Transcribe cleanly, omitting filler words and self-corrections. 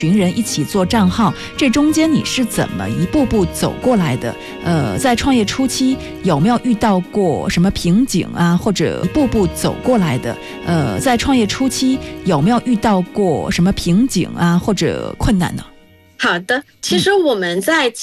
群人一起做账号，这中间你是怎么一步步走过来的？在创业初期有没有遇到过什么瓶颈啊？或者一步步走过来的？在创业初期有没有遇到过什么瓶颈啊？或者困难呢？ 好的，其实我们在